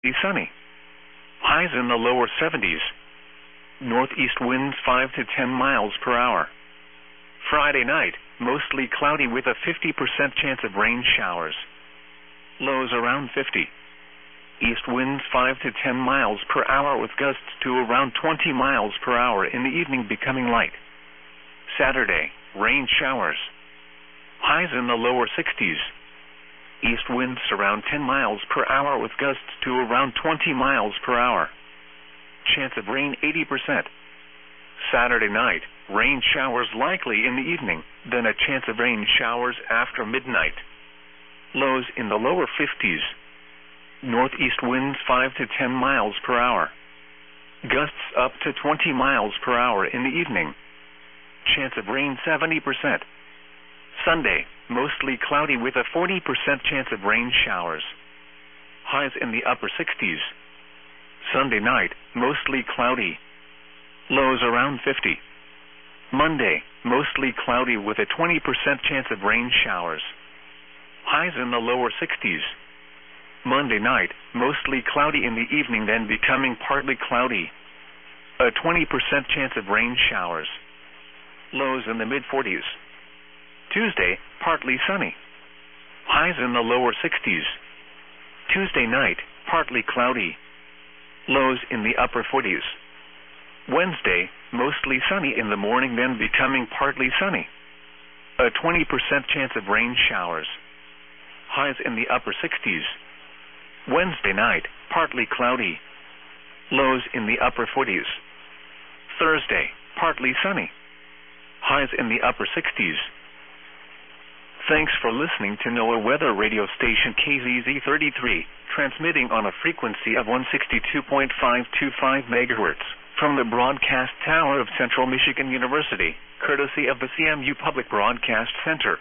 sunny. Highs in the lower 70s. Northeast winds 5 to 10 miles per hour. Friday night, mostly cloudy with a 50% chance of rain showers. Lows around 50. East winds 5 to 10 miles per hour with gusts to around 20 miles per hour in the evening becoming light. Saturday, rain showers. Highs in the lower 60s. East winds around 10 miles per hour with gusts to around 20 miles per hour. Chance of rain 80%. Saturday night, rain showers likely in the evening, then a chance of rain showers after midnight. Lows in the lower 50s. Northeast winds 5 to 10 miles per hour. Gusts up to 20 miles per hour in the evening. Chance of rain 70%. Sunday, mostly cloudy with a 40% chance of rain showers. Highs in the upper 60s. Sunday night, mostly cloudy. Lows around 50. Monday, mostly cloudy with a 20% chance of rain showers. Highs in the lower 60s. Monday night, mostly cloudy in the evening, then becoming partly cloudy. A 20% chance of rain showers. Lows in the mid-40s. Tuesday, partly sunny. Highs in the lower 60s. Tuesday night, partly cloudy. Lows in the upper 40s. Wednesday, mostly sunny in the morning, then becoming partly sunny. A 20% chance of rain showers. Highs in the upper 60s. Wednesday night, partly cloudy. Lows in the upper 40s. Thursday, partly sunny. Highs in the upper 60s. Thanks for listening to NOAA Weather Radio Station KZZ33, transmitting on a frequency of 162.525 MHz from the broadcast tower of Central Michigan University, courtesy of the CMU Public Broadcast Center.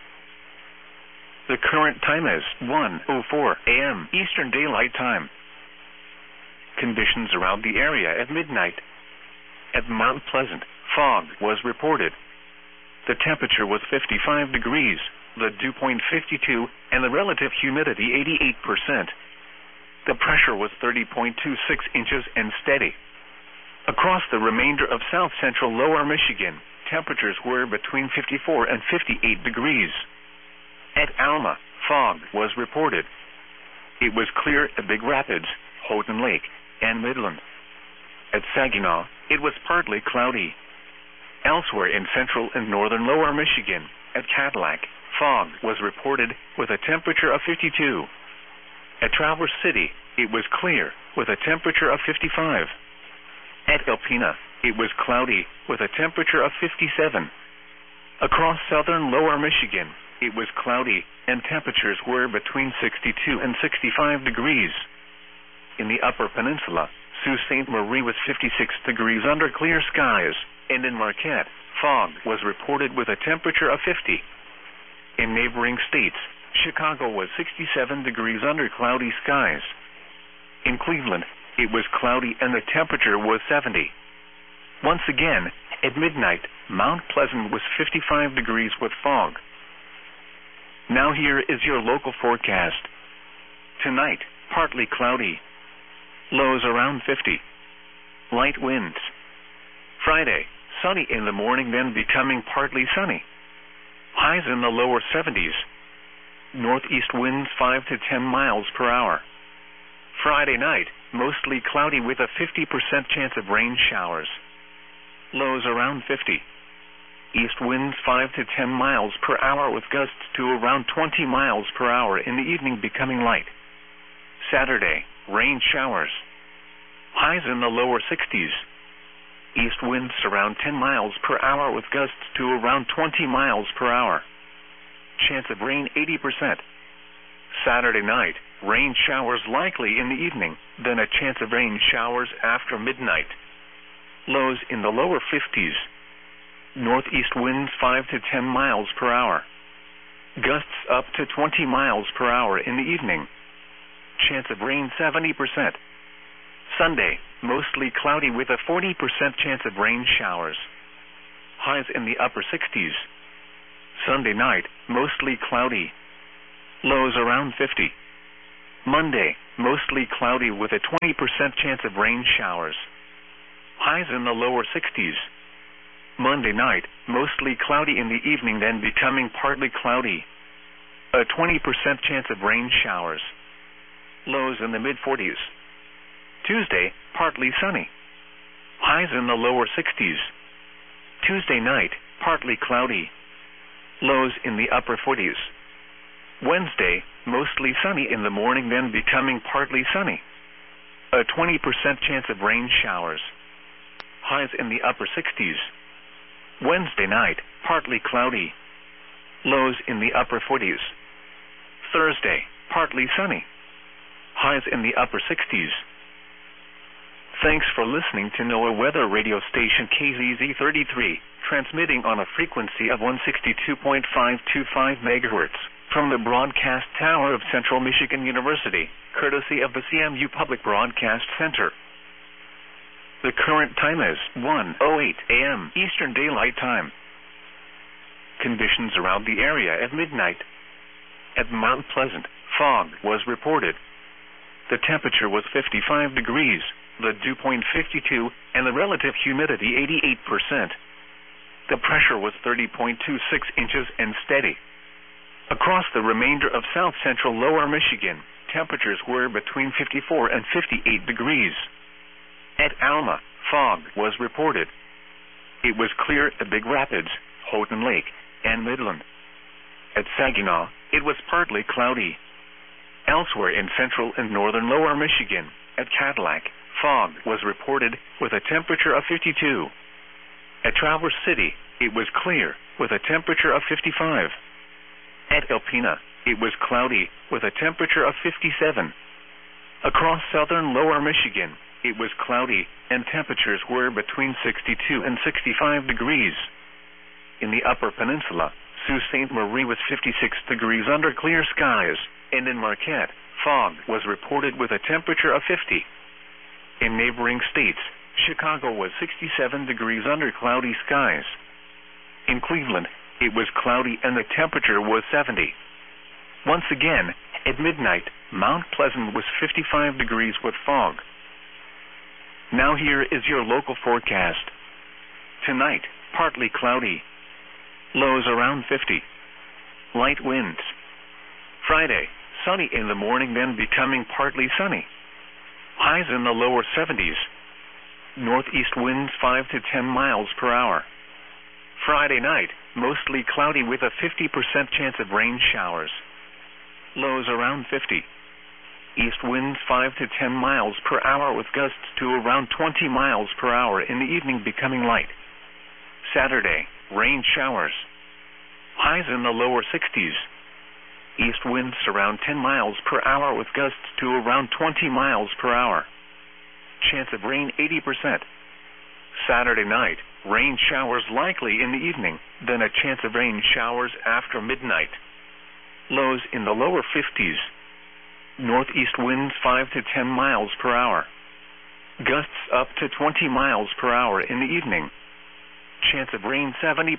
The current time is 1:04 a.m. Eastern Daylight Time. Conditions around the area at midnight. At Mount Pleasant, fog was reported. The temperature was 55 degrees, the dew point 52, and the relative humidity 88%. The pressure was 30.26 inches and steady. Across the remainder of south-central lower Michigan, temperatures were between 54 and 58 degrees. At Alma, fog was reported. It was clear at Big Rapids, Houghton Lake, and Midland. At Saginaw, it was partly cloudy. Elsewhere in central and northern lower Michigan, at Cadillac, fog was reported with a temperature of 52. At Traverse City, it was clear with a temperature of 55. At Alpena, it was cloudy with a temperature of 57. Across southern lower Michigan, it was cloudy and temperatures were between 62 and 65 degrees. In the upper peninsula, Sault Ste. Marie was 56 degrees under clear skies, and in Marquette, fog was reported with a temperature of 50. In neighboring states, Chicago was 67 degrees under cloudy skies. In Cleveland, it was cloudy and the temperature was 70. Once again, at midnight, Mount Pleasant was 55 degrees with fog. Now here is your local forecast. Tonight, partly cloudy. Lows around 50. Light winds. Friday, sunny in the morning, then becoming partly sunny. Highs in the lower 70s. Northeast winds 5 to 10 miles per hour. Friday night, mostly cloudy with a 50% chance of rain showers. Lows around 50. East winds 5 to 10 miles per hour with gusts to around 20 miles per hour in the evening becoming light. Saturday, rain showers. Highs in the lower 60s. East winds around 10 miles per hour with gusts to around 20 miles per hour. Chance of rain 80%. Saturday night, rain showers likely in the evening, then a chance of rain showers after midnight. Lows in the lower 50s. Northeast winds 5 to 10 miles per hour. Gusts up to 20 miles per hour in the evening. Chance of rain 70%. Sunday, mostly cloudy with a 40% chance of rain showers. Highs in the upper 60s. Sunday night, mostly cloudy. Lows around 50. Monday, mostly cloudy with a 20% chance of rain showers. Highs in the lower 60s. Monday night, mostly cloudy in the evening, then becoming partly cloudy. A 20% chance of rain showers. Lows in the mid-40s. Tuesday, partly sunny. Highs in the lower 60s. Tuesday night, partly cloudy. Lows in the upper 40s. Wednesday, mostly sunny in the morning, then becoming partly sunny. A 20% chance of rain showers. Highs in the upper 60s. Wednesday night, partly cloudy. Lows in the upper 40s. Thursday, partly sunny. Highs in the upper 60s. Thanks for listening to NOAA weather radio station KZZ33, transmitting on a frequency of 162.525 MHz from the broadcast tower of Central Michigan University, courtesy of the CMU Public Broadcast Center. The current time is 1:08 a.m. Eastern Daylight Time. Conditions around the area at midnight. At Mount Pleasant, fog was reported. The temperature was 55 degrees, the dew point 52, and the relative humidity 88%. The pressure was 30.26 inches and steady. Across the remainder of south central lower Michigan, temperatures were between 54 and 58 degrees. At Alma, fog was reported. It was clear at Big Rapids, Houghton Lake, and Midland. At Saginaw, it was partly cloudy. Elsewhere in central and northern lower Michigan, at Cadillac, fog was reported with a temperature of 52. At Traverse City, it was clear with a temperature of 55. At Alpena, it was cloudy with a temperature of 57. Across southern lower Michigan, it was cloudy and temperatures were between 62 and 65 degrees. In the upper peninsula, Sault Ste. Marie was 56 degrees under clear skies, and in Marquette, fog was reported with a temperature of 50. In neighboring states, Chicago was 67 degrees under cloudy skies. In Cleveland, it was cloudy and the temperature was 70. Once again, at midnight, Mount Pleasant was 55 degrees with fog. Now here is your local forecast. Tonight, partly cloudy. Lows around 50. Light winds. Friday, sunny in the morning, then becoming partly sunny. Highs in the lower 70s. Northeast winds 5 to 10 miles per hour. Friday night, mostly cloudy with a 50% chance of rain showers. Lows around 50. East winds 5 to 10 miles per hour with gusts to around 20 miles per hour in the evening, becoming light. Saturday, rain showers. Highs in the lower 60s. East winds around 10 miles per hour with gusts to around 20 miles per hour. Chance of rain 80%. Saturday night, rain showers likely in the evening, then a chance of rain showers after midnight. Lows in the lower 50s. Northeast winds 5 to 10 miles per hour. Gusts up to 20 miles per hour in the evening. Chance of rain 70%.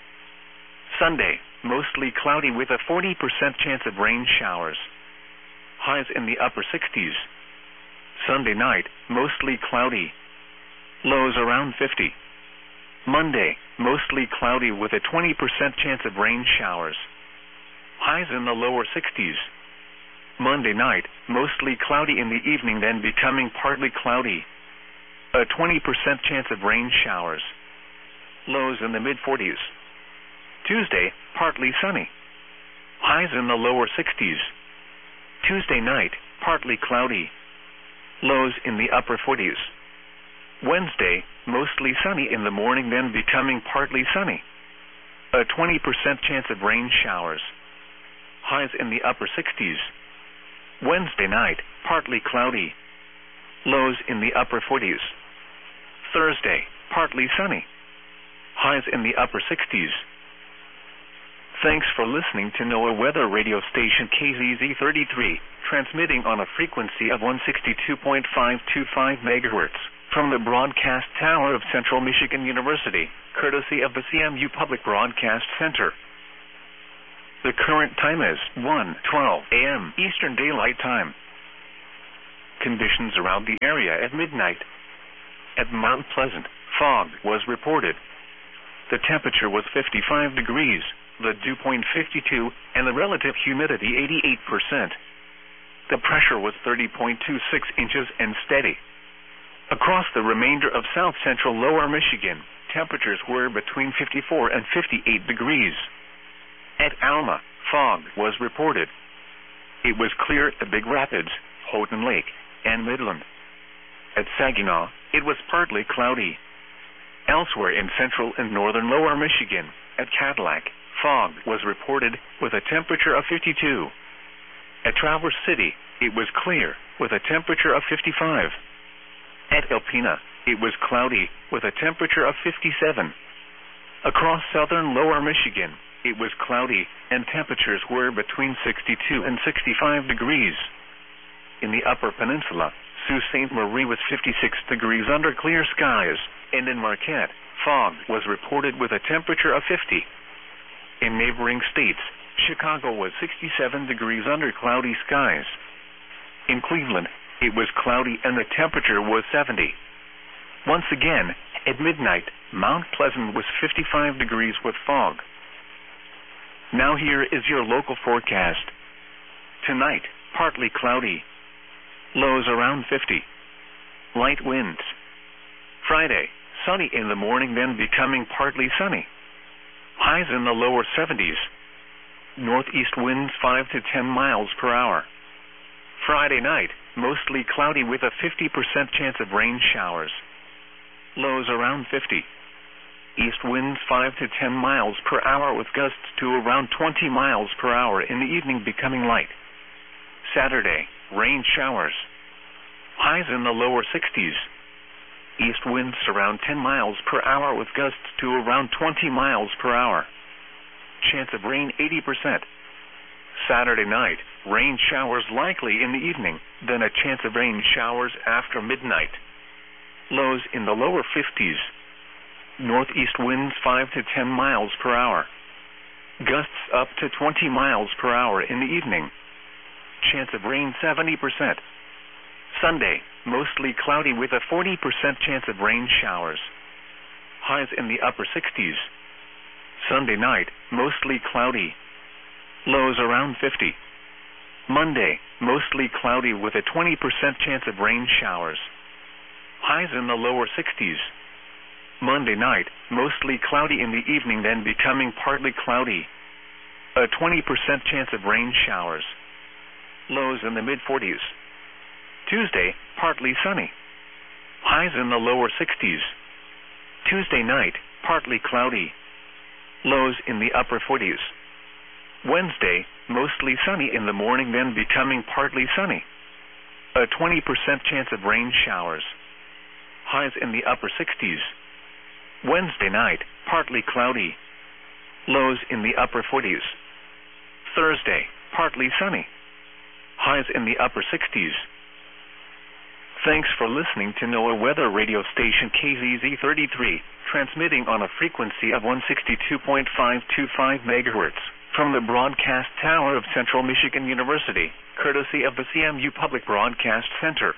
Sunday, mostly cloudy with a 40% chance of rain showers. Highs in the upper 60s. Sunday night, mostly cloudy. Lows around 50. Monday, mostly cloudy with a 20% chance of rain showers. Highs in the lower 60s. Monday night, mostly cloudy in the evening, then becoming partly cloudy. A 20% chance of rain showers. Lows in the mid-40s. Tuesday, partly sunny. Highs in the lower 60s. Tuesday night, partly cloudy. Lows in the upper 40s. Wednesday, mostly sunny in the morning, then becoming partly sunny. A 20% chance of rain showers. Highs in the upper 60s. Wednesday night, partly cloudy. Lows in the upper 40s. Thursday, partly sunny. Highs in the upper 60s. Thanks for listening to NOAA weather radio station KZZ33, transmitting on a frequency of 162.525 MHz from the broadcast tower of Central Michigan University, courtesy of the CMU Public Broadcast Center. The current time is 1:12 a.m. Eastern Daylight Time. Conditions around the area at midnight. At Mount Pleasant, fog was reported. The temperature was 55 degrees, the dew point 52, and the relative humidity 88%. The pressure was 30.26 inches and steady. Across the remainder of south-central lower Michigan, temperatures were between 54 and 58 degrees. At Alma, fog was reported. It was clear at Big Rapids, Houghton Lake, and Midland. At Saginaw, it was partly cloudy. Elsewhere in central and northern lower Michigan, at Cadillac, fog was reported with a temperature of 52. At Traverse City, it was clear with a temperature of 55. At Alpena, it was cloudy with a temperature of 57. Across southern lower Michigan, it was cloudy and temperatures were between 62 and 65 degrees. In the upper peninsula, Sault Ste. Marie was 56 degrees under clear skies, and in Marquette, fog was reported with a temperature of 50. In neighboring states, Chicago was 67 degrees under cloudy skies. In Cleveland, it was cloudy and the temperature was 70. Once again, at midnight, Mount Pleasant was 55 degrees with fog. Now here is your local forecast. Tonight, partly cloudy. Lows around 50. Light winds. Friday, sunny in the morning, then becoming partly sunny. Highs in the lower 70s. Northeast winds 5 to 10 miles per hour. Friday night, mostly cloudy with a 50% chance of rain showers. Lows around 50. East winds 5 to 10 miles per hour with gusts to around 20 miles per hour in the evening, becoming light. Saturday, rain showers. Highs in the lower 60s. East winds around 10 miles per hour with gusts to around 20 miles per hour. Chance of rain 80%. Saturday night, rain showers likely in the evening, then a chance of rain showers after midnight. Lows in the lower 50s. Northeast winds 5 to 10 miles per hour. Gusts up to 20 miles per hour in the evening. Chance of rain 70%. Sunday, mostly cloudy with a 40% chance of rain showers. Highs in the upper 60s. Sunday night, mostly cloudy. Lows around 50. Monday, mostly cloudy with a 20% chance of rain showers. Highs in the lower 60s. Monday night, mostly cloudy in the evening, then becoming partly cloudy. A 20% chance of rain showers. Lows in the mid-40s. Tuesday, partly sunny. Highs in the lower 60s. Tuesday night, partly cloudy. Lows in the upper 40s. Wednesday, mostly sunny in the morning, then becoming partly sunny. A 20% chance of rain showers. Highs in the upper 60s. Wednesday night, partly cloudy. Lows in the upper 40s. Thursday, partly sunny. Highs in the upper 60s. Thanks for listening to NOAA Weather Radio Station KZZ33, transmitting on a frequency of 162.525 MHz from the broadcast tower of Central Michigan University, courtesy of the CMU Public Broadcast Center.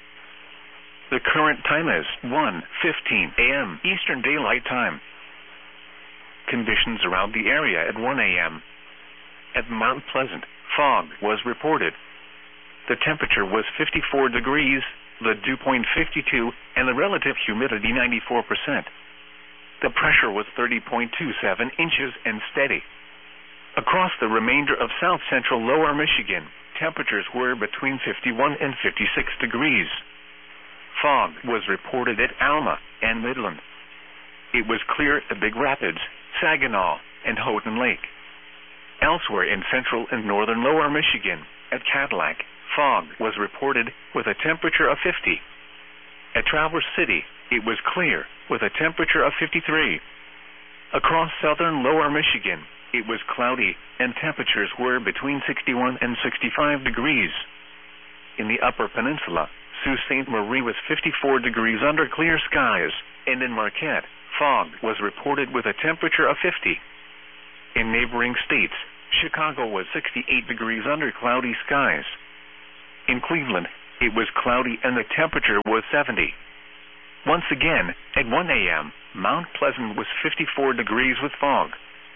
The current time is 1:15 a.m. Eastern Daylight Time. Conditions around the area at 1 a.m. At Mount Pleasant, fog was reported. The temperature was 54 degrees, the dew point 52, and the relative humidity 94%. The pressure was 30.27 inches and steady. Across the remainder of south-central lower Michigan, temperatures were between 51 and 56 degrees. Fog was reported at Alma and Midland. It was clear at Big Rapids, Saginaw, and Houghton Lake. Elsewhere in central and northern lower Michigan, at Cadillac, fog was reported with a temperature of 50. At Traverse City, it was clear with a temperature of 53. Across southern lower Michigan, it was cloudy and temperatures were between 61 and 65 degrees. In the upper peninsula, Sault Ste. Marie was 54 degrees under clear skies, and in Marquette, fog was reported with a temperature of 50. In neighboring states, Chicago was 68 degrees under cloudy skies. In Cleveland, it was cloudy and the temperature was 70. Once again, at 1 a.m., Mount Pleasant was 54 degrees with fog.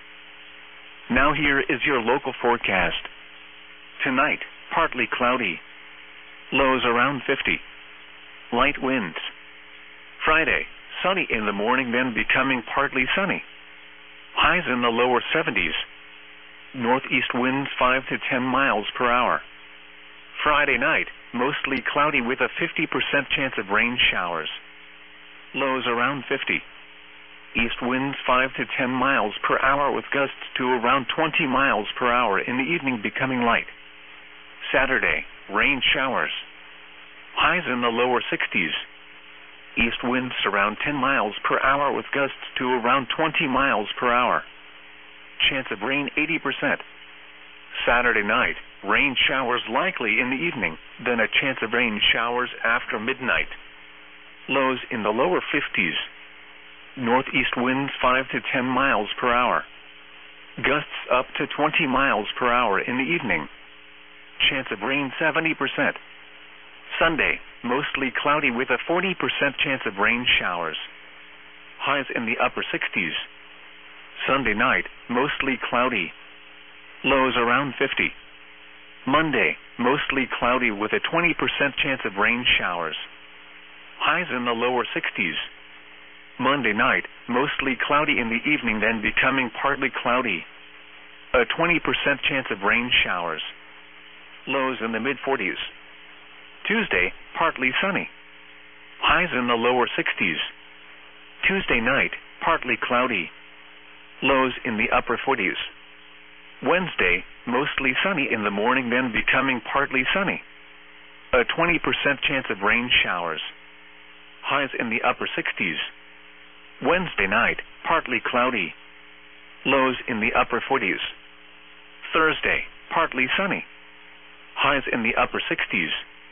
Now here is your local forecast. Tonight, partly cloudy. Lows around 50. Light winds. Friday, sunny in the morning, then becoming partly sunny. Highs in the lower 70s. Northeast winds 5 to 10 miles per hour. Friday night, mostly cloudy with a 50% chance of rain showers. Lows around 50. East winds 5 to 10 miles per hour with gusts to around 20 miles per hour in the evening, becoming light. Saturday, rain showers. Highs in the lower 60s. East winds around 10 miles per hour with gusts to around 20 miles per hour. Chance of rain 80%. Saturday night, rain showers likely in the evening, then a chance of rain showers after midnight. Lows in the lower 50s. Northeast winds 5 to 10 miles per hour. Gusts up to 20 miles per hour in the evening. Chance of rain 70%. Sunday, mostly cloudy with a 40% chance of rain showers. Highs in the upper 60s. Sunday night, mostly cloudy. Lows around 50. Monday, mostly cloudy with a 20% chance of rain showers. Highs in the lower 60s. Monday night, mostly cloudy in the evening, then becoming partly cloudy. A 20% chance of rain showers. Lows in the mid-40s. Tuesday, partly sunny. Highs in the lower 60s. Tuesday night, partly cloudy. Lows in the upper 40s. Wednesday, mostly sunny in the morning, then becoming partly sunny. A 20% chance of rain showers. Highs in the upper 60s. Wednesday night, partly cloudy. Lows in the upper 40s. Thursday, partly sunny. Highs in the upper 60s.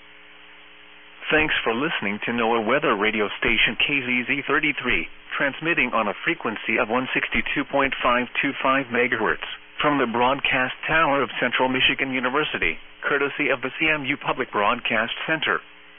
Thanks for listening to NOAA Weather Radio Station KZZ33, transmitting on a frequency of 162.525 MHz from the broadcast tower of Central Michigan University, courtesy of the CMU Public Broadcast Center.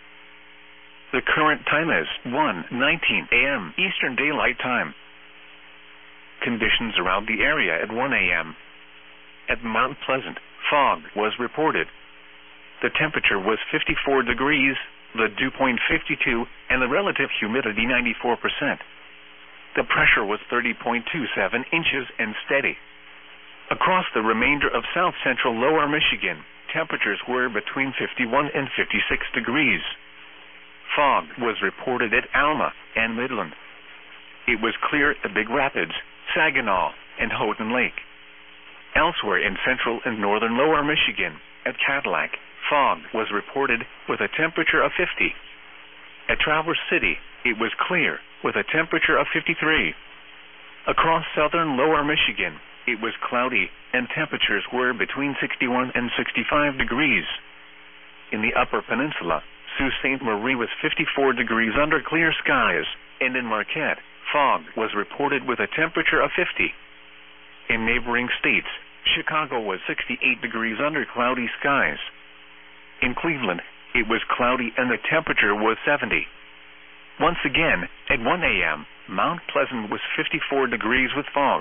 The current time is 1:19 a.m. Eastern Daylight Time. Conditions around the area at 1 a.m. At Mount Pleasant, fog was reported. The temperature was 54 degrees, the dew point 52, and the relative humidity 94%. The pressure was 30.27 inches and steady. Across the remainder of south-central lower Michigan, temperatures were between 51 and 56 degrees. Fog was reported at Alma and Midland. It was clear at the Big Rapids, Saginaw, and Houghton Lake. Elsewhere in central and northern lower Michigan, at Cadillac, fog was reported with a temperature of 50. At Traverse City, it was clear with a temperature of 53. Across southern lower Michigan, it was cloudy and temperatures were between 61 and 65 degrees. In the upper peninsula, Sault Ste. Marie was 54 degrees under clear skies, and in Marquette, fog was reported with a temperature of 50. In neighboring states, Chicago was 68 degrees under cloudy skies. In Cleveland, it was cloudy and the temperature was 70. Once again, at 1 a.m., Mount Pleasant was 54 degrees with fog.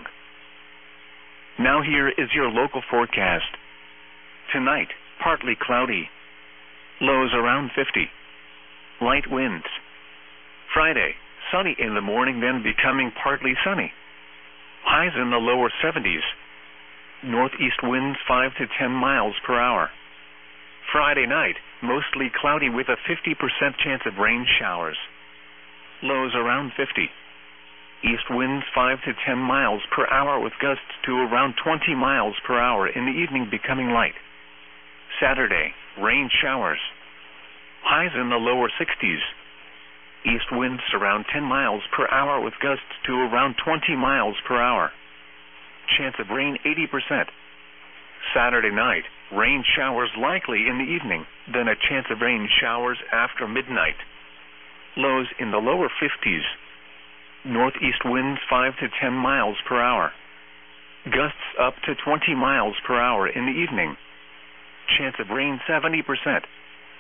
Now here is your local forecast. Tonight, partly cloudy. Lows around 50. Light winds. Friday, sunny in the morning, then becoming partly sunny. Highs in the lower 70s. Northeast winds 5 to 10 miles per hour. Friday night, mostly cloudy with a 50% chance of rain showers. Lows around 50. East winds 5 to 10 miles per hour with gusts to around 20 miles per hour in the evening, becoming light. Saturday, rain showers. Highs in the lower 60s. East winds around 10 miles per hour with gusts to around 20 miles per hour. Chance of rain 80%. Saturday night, rain showers likely in the evening, then a chance of rain showers after midnight. Lows in the lower 50s. Northeast winds 5 to 10 miles per hour. Gusts up to 20 miles per hour in the evening. Chance of rain 70%.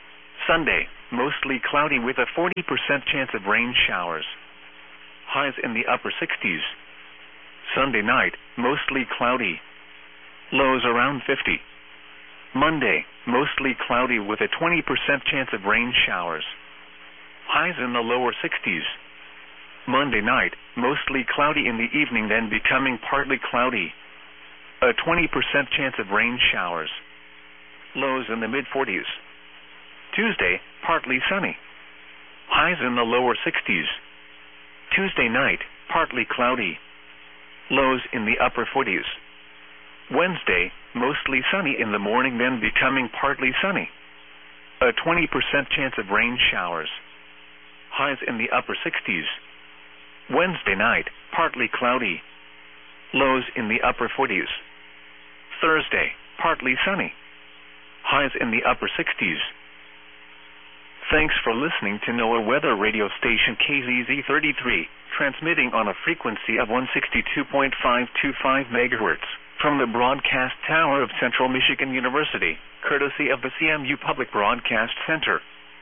Sunday, mostly cloudy with a 40% chance of rain showers. Highs in the upper 60s. Sunday night, mostly cloudy. Lows around 50. Monday, mostly cloudy with a 20% chance of rain showers. Highs in the lower 60s. Monday night, mostly cloudy in the evening, then becoming partly cloudy. A 20% chance of rain showers. Lows in the mid-40s. Tuesday, partly sunny. Highs in the lower 60s. Tuesday night, partly cloudy. Lows in the upper 40s. Wednesday, mostly sunny in the morning, then becoming partly sunny. A 20% chance of rain showers. Highs in the upper 60s. Wednesday night, partly cloudy. Lows in the upper 40s. Thursday, partly sunny. Highs in the upper 60s. Thanks for listening to NOAA Weather Radio Station KZZ33, transmitting on a frequency of 162.525 MHz from the broadcast tower of Central Michigan University, courtesy of the CMU Public Broadcast Center.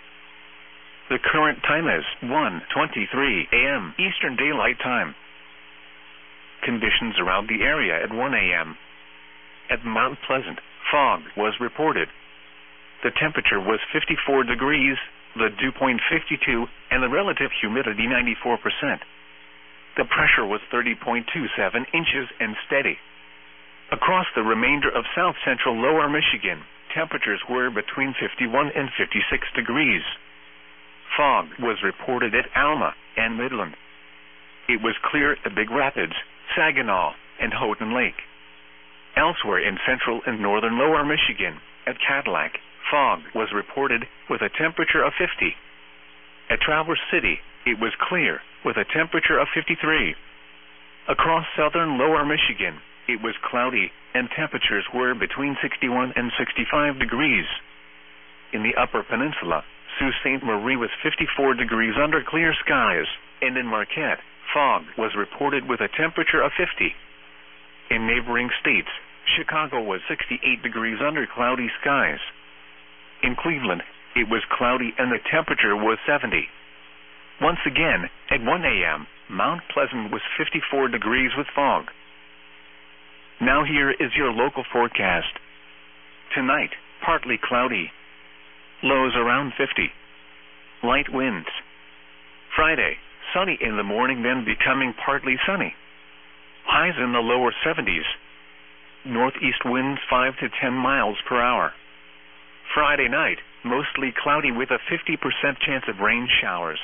The current time is 1:23 a.m. Eastern Daylight Time. Conditions around the area at 1 a.m. At Mount Pleasant, fog was reported. The temperature was 54 degrees, the dew point 52, and the relative humidity 94%. The pressure was 30.27 inches and steady. Across the remainder of south-central lower Michigan, temperatures were between 51 and 56 degrees. Fog was reported at Alma and Midland. It was clear at Big Rapids, Saginaw, and Houghton Lake. Elsewhere in central and northern lower Michigan, at Cadillac, fog was reported with a temperature of 50. At Traverse City, it was clear with a temperature of 53. Across southern lower Michigan, it was cloudy and temperatures were between 61 and 65 degrees. In the upper peninsula, Sault Ste. Marie was 54 degrees under clear skies, and in Marquette, fog was reported with a temperature of 50. In neighboring states, Chicago was 68 degrees under cloudy skies. In Cleveland, it was cloudy and the temperature was 70. Once again, at 1 a.m., Mount Pleasant was 54 degrees with fog. Now here is your local forecast. Tonight, partly cloudy. Lows around 50. Light winds. Friday, sunny in the morning, then becoming partly sunny. Highs in the lower 70s. Northeast winds 5 to 10 miles per hour. Friday night, mostly cloudy with a 50% chance of rain showers.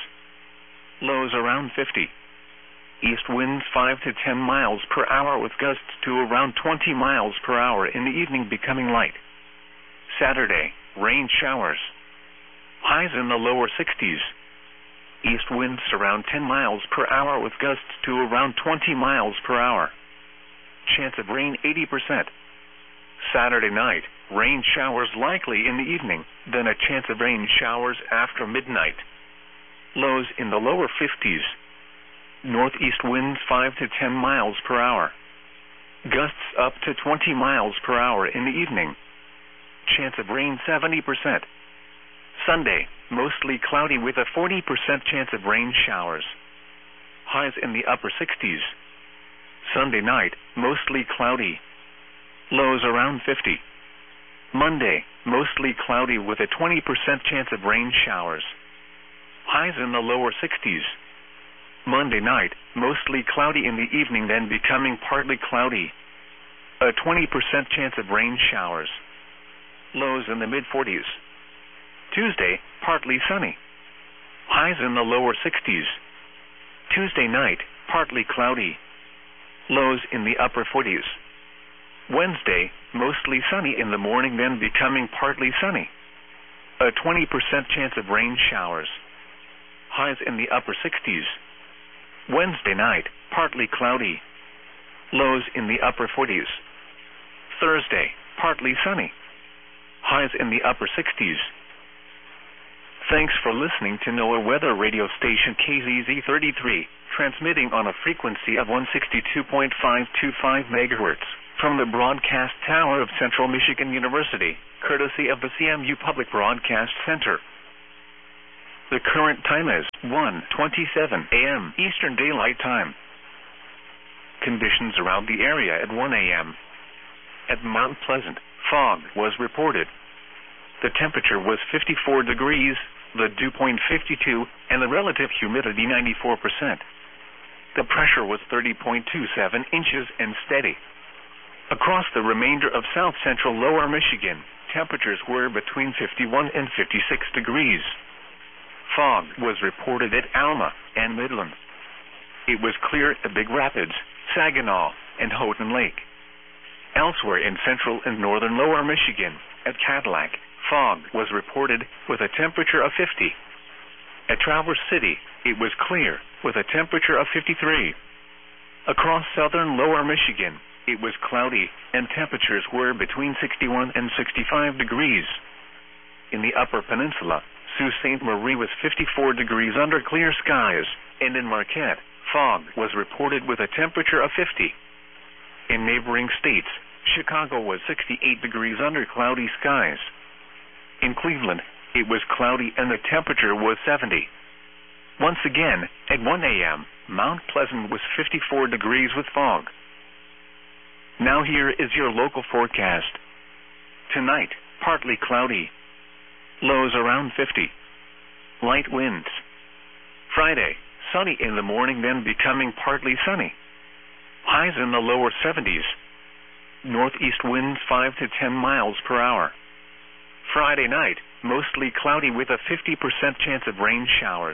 Lows around 50. East winds 5 to 10 miles per hour with gusts to around 20 miles per hour in the evening, becoming light. Saturday, rain showers. Highs in the lower 60s. East winds around 10 miles per hour with gusts to around 20 miles per hour. Chance of rain 80%. Saturday night, rain showers likely in the evening, then a chance of rain showers after midnight. Lows in the lower 50s. Northeast winds 5 to 10 miles per hour. Gusts up to 20 miles per hour in the evening. Chance of rain 70%. Sunday, mostly cloudy with a 40% chance of rain showers. Highs in the upper 60s. Sunday night, mostly cloudy. Lows around 50. Monday, mostly cloudy with a 20% chance of rain showers. Highs in the lower 60s. Monday night, mostly cloudy in the evening, then becoming partly cloudy. A 20% chance of rain showers. Lows in the mid-40s. Tuesday, partly sunny. Highs in the lower 60s. Tuesday night, partly cloudy. Lows in the upper 40s. Wednesday, mostly sunny in the morning, then becoming partly sunny. A 20% chance of rain showers. Highs in the upper 60s. Wednesday night, partly cloudy. Lows in the upper 40s. Thursday, partly sunny. Highs in the upper 60s. Thanks for listening to NOAA Weather Radio Station KZZ33, transmitting on a frequency of 162.525 MHz from the broadcast tower of Central Michigan University, courtesy of the CMU Public Broadcast Center. The current time is 1:27 a.m. Eastern Daylight Time. Conditions around the area at 1 a.m. At Mount Pleasant, fog was reported. The temperature was 54 degrees, the dew point 52, and the relative humidity 94%. The pressure was 30.27 inches and steady. Across the remainder of south-central lower Michigan, temperatures were between 51 and 56 degrees. Fog was reported at Alma and Midland. It was clear at Big Rapids, Saginaw, and Houghton Lake. Elsewhere in central and northern lower Michigan, at Cadillac, fog was reported with a temperature of 50. At Traverse City, it was clear with a temperature of 53. Across southern lower Michigan, it was cloudy and temperatures were between 61 and 65 degrees. In the upper peninsula, Sault Ste. Marie was 54 degrees under clear skies, and in Marquette, fog was reported with a temperature of 50. In neighboring states, Chicago was 68 degrees under cloudy skies. In Cleveland, it was cloudy and the temperature was 70. Once again, at 1 a.m., Mount Pleasant was 54 degrees with fog. Now here is your local forecast. Tonight, partly cloudy. Lows around 50. Light winds. Friday, sunny in the morning, then becoming partly sunny. Highs in the lower 70s. Northeast winds 5 to 10 miles per hour. Friday night, mostly cloudy with a 50% chance of rain showers.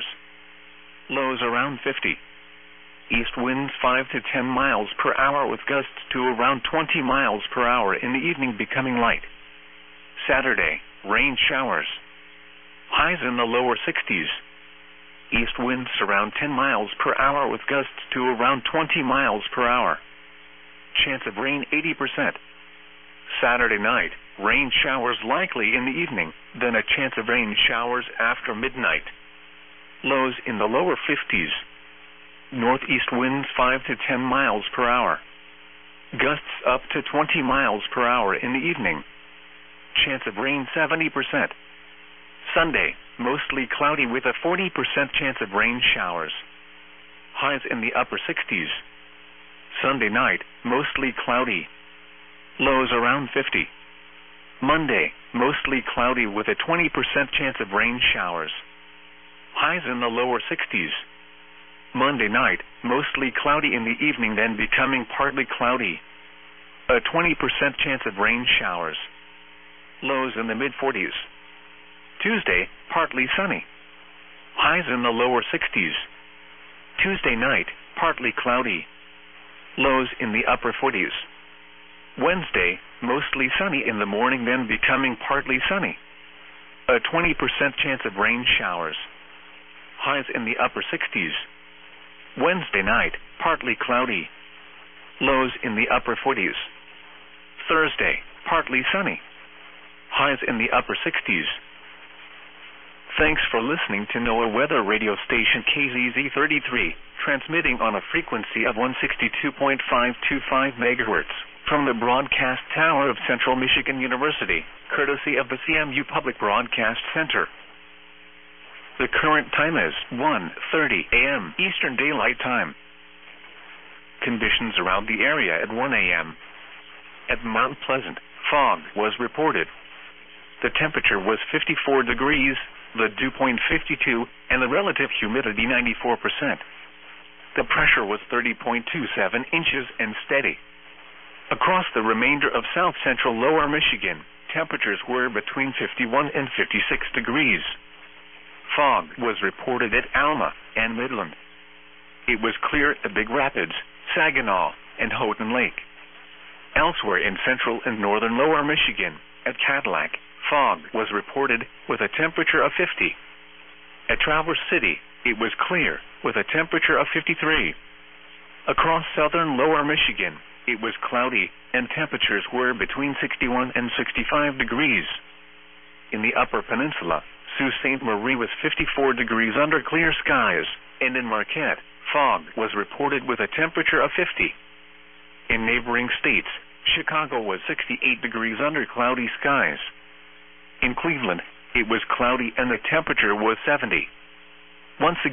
Lows around 50. East winds 5 to 10 miles per hour with gusts to around 20 miles per hour in the evening, becoming light. Saturday, rain showers. Highs in the lower 60s. East winds around 10 miles per hour with gusts to around 20 miles per hour. Chance of rain 80%. Saturday night, rain showers likely in the evening, then a chance of rain showers after midnight. Lows in the lower 50s. Northeast winds 5 to 10 miles per hour. Gusts up to 20 miles per hour in the evening. Chance of rain 70%. Sunday, mostly cloudy with a 40% chance of rain showers. Highs in the upper 60s. Sunday night, mostly cloudy. Lows around 50. Monday, mostly cloudy with a 20% chance of rain showers. Highs in the lower 60s. Monday night, mostly cloudy in the evening, then becoming partly cloudy. A 20% chance of rain showers. Lows in the mid-40s. Tuesday, partly sunny. Highs in the lower 60s. Tuesday night, partly cloudy. Lows in the upper 40s. Wednesday, mostly sunny in the morning, then becoming partly sunny. A 20% chance of rain showers. Highs in the upper 60s. Wednesday night, partly cloudy. Lows in the upper 40s. Thursday, partly sunny. Highs in the upper 60s. Thanks for listening to NOAA weather radio station KZZ33, transmitting on a frequency of 162.525 MHz from the broadcast tower of Central Michigan University, courtesy of the CMU Public Broadcast Center. The current time is 1:30 a.m. Eastern Daylight Time. Conditions around the area at 1 a.m. At Mount Pleasant, fog was reported. The temperature was 54 degrees, the dew point 52, and the relative humidity 94%. The pressure was 30.27 inches and steady. Across the remainder of south-central lower Michigan, temperatures were between 51 and 56 degrees. Fog was reported at Alma and Midland. It was clear at Big Rapids, Saginaw, and Houghton Lake. Elsewhere in central and northern lower Michigan, at Cadillac, fog was reported with a temperature of 50. At Traverse City, it was clear with a temperature of 53. Across southern lower Michigan, it was cloudy and temperatures were between 61 and 65 degrees. In the upper peninsula, Sault Ste. Marie was 54 degrees under clear skies, and in Marquette, fog was reported with a temperature of 50. In neighboring states, Chicago was 68 degrees under cloudy skies. In Cleveland, it was cloudy and the temperature was 70. Once again,